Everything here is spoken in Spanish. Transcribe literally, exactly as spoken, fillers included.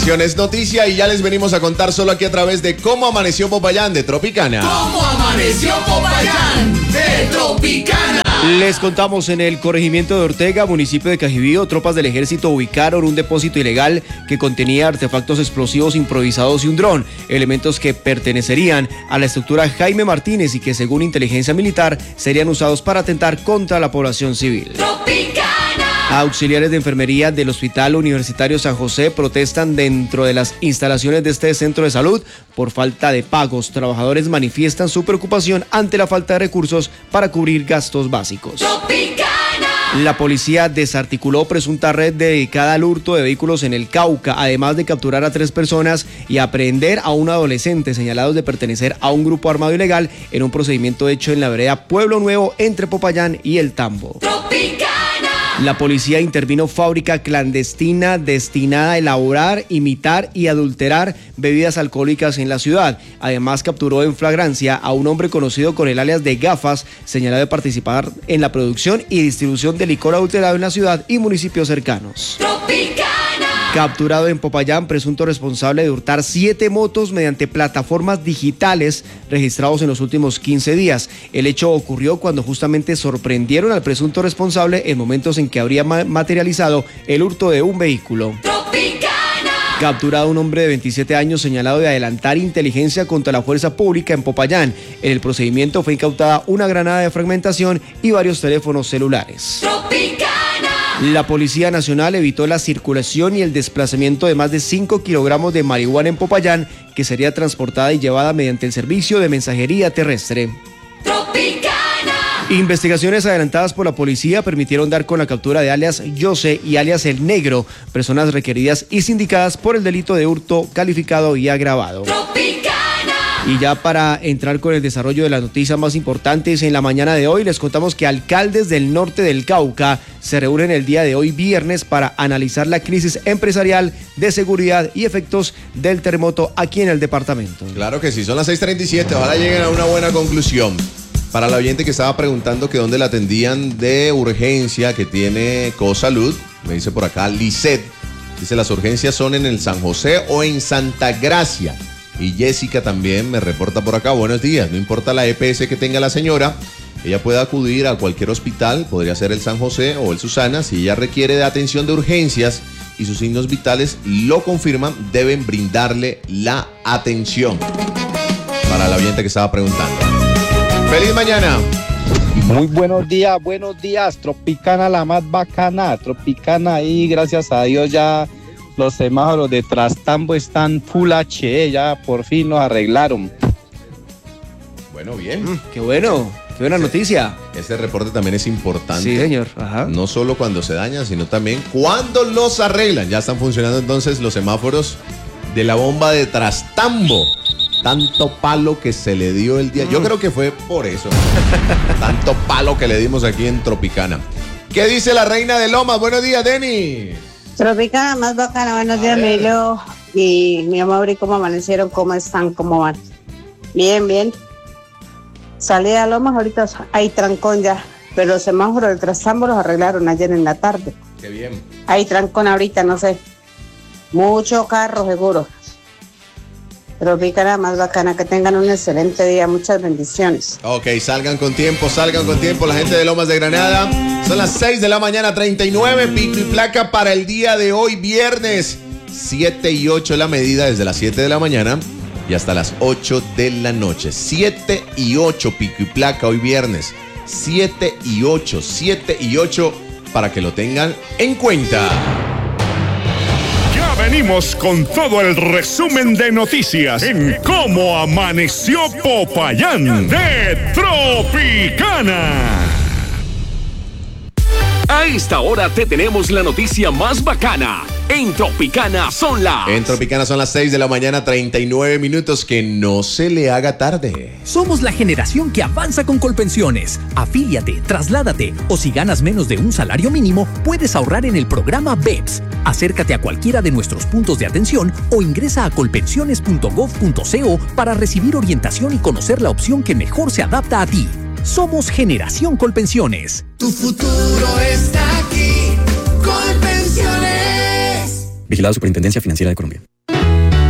atención, es noticia y ya les venimos a contar solo aquí a través de Cómo Amaneció Popayán de Tropicana. ¿Cómo amaneció Popayán de Tropicana? Les contamos, en el corregimiento de Ortega, municipio de Cajibío, tropas del ejército ubicaron un depósito ilegal que contenía artefactos explosivos improvisados y un dron, elementos que pertenecerían a la estructura Jaime Martínez y que, según inteligencia militar, serían usados para atentar contra la población civil. Tropicana. Auxiliares de enfermería del Hospital Universitario San José protestan dentro de las instalaciones de este centro de salud por falta de pagos. Trabajadores manifiestan su preocupación ante la falta de recursos para cubrir gastos básicos. Tropicana. La policía desarticuló presunta red dedicada al hurto de vehículos en el Cauca, además de capturar a tres personas y aprehender a un adolescente señalados de pertenecer a un grupo armado ilegal en un procedimiento hecho en la vereda Pueblo Nuevo entre Popayán y El Tambo. Tropicana. La policía intervino fábrica clandestina destinada a elaborar, imitar y adulterar bebidas alcohólicas en la ciudad. Además, capturó en flagrancia a un hombre conocido con el alias de Gafas, señalado de participar en la producción y distribución de licor adulterado en la ciudad y municipios cercanos. Tropicana. Capturado en Popayán, presunto responsable de hurtar siete motos mediante plataformas digitales registrados en los últimos quince días. El hecho ocurrió cuando justamente sorprendieron al presunto responsable en momentos en que habría materializado el hurto de un vehículo. Tropicana. Capturado un hombre de veintisiete años señalado de adelantar inteligencia contra la fuerza pública en Popayán. En el procedimiento fue incautada una granada de fragmentación y varios teléfonos celulares. Tropicana. La Policía Nacional evitó la circulación y el desplazamiento de más de cinco kilogramos de marihuana en Popayán, que sería transportada y llevada mediante el servicio de mensajería terrestre. Tropicana. Investigaciones adelantadas por la policía permitieron dar con la captura de alias Jose y alias El Negro, personas requeridas y sindicadas por el delito de hurto calificado y agravado. Tropicana. Y ya para entrar con el desarrollo de las noticias más importantes, en la mañana de hoy les contamos que alcaldes del norte del Cauca se reúnen el día de hoy viernes para analizar la crisis empresarial, de seguridad y efectos del terremoto aquí en el departamento. Claro que sí, son las seis treinta y siete, ojalá lleguen a una buena conclusión. Para la oyente que estaba preguntando que dónde la atendían de urgencia, que tiene Cosalud, me dice por acá Lisset, dice las urgencias son en el San José o en Santa Gracia. Y Jessica también me reporta por acá, buenos días, no importa la E P S que tenga la señora, ella puede acudir a cualquier hospital, podría ser el San José o el Susana, si ella requiere de atención de urgencias y sus signos vitales lo confirman, deben brindarle la atención. Para la oyente que estaba preguntando. ¡Feliz mañana! Muy buenos días, buenos días, Tropicana la más bacana, Tropicana ahí, gracias a Dios ya los semáforos de Trastambo están Full H D, ya por fin los arreglaron. Bueno, bien. Mm, qué bueno, qué buena noticia. Ese reporte también es importante. Sí, señor. Ajá. No solo cuando se dañan, sino también cuando los arreglan. Ya están funcionando entonces los semáforos de la bomba de Trastambo. Tanto palo que se le dio el día. Yo creo que fue por eso. Tanto palo que le dimos aquí en Tropicana. ¿Qué dice la reina de Lomas? Buenos días, Denis. Tropicana más bacana, buenos días, Emilio y mi amor, ¿y cómo amanecieron? ¿Cómo están? ¿Cómo van? Bien, bien. Salí a Lomas, ahorita hay trancón ya, pero los semáforos del Trastambo los arreglaron ayer en la tarde. Qué bien. Hay trancón ahorita, no sé. Mucho carro, seguro. Tropicana más bacana, que tengan un excelente día, muchas bendiciones. Ok, salgan con tiempo, salgan con tiempo la gente de Lomas de Granada. Son las seis de la mañana, treinta y nueve, pico y placa para el día de hoy, viernes, siete y ocho la medida desde las siete de la mañana y hasta las ocho de la noche. siete y ocho, pico y placa hoy viernes, siete y ocho, siete y ocho para que lo tengan en cuenta. Venimos con todo el resumen de noticias en Cómo Amaneció Popayán de Tropicana. A esta hora te tenemos la noticia más bacana. En Tropicana son las... En Tropicana son las seis de la mañana, treinta y nueve minutos. Que no se le haga tarde. Somos la generación que avanza con Colpensiones. Afíliate, trasládate o si ganas menos de un salario mínimo, puedes ahorrar en el programa B E P S. Acércate a cualquiera de nuestros puntos de atención o ingresa a colpensiones punto gov punto co para recibir orientación y conocer la opción que mejor se adapta a ti. Somos Generación Colpensiones. Tu futuro está aquí. Colpensiones. Vigilado Superintendencia Financiera de Colombia.